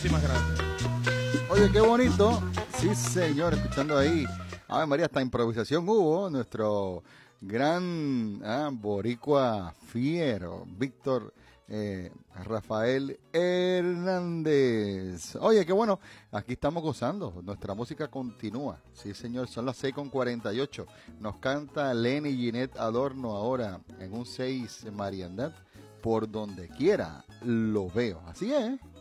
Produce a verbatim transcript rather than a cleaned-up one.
muchísimas gracias. Oye, qué bonito. Sí, señor, escuchando ahí. Ave María, hasta improvisación hubo. Nuestro gran ah, boricua fiero, Víctor eh, Rafael Hernández. Oye, qué bueno. Aquí estamos gozando. Nuestra música continúa. Sí, señor, son las seis con cuarenta y ocho. Nos canta Lenny Ginette Adorno ahora en un seis Mariandad. Por donde quiera lo veo. Así es.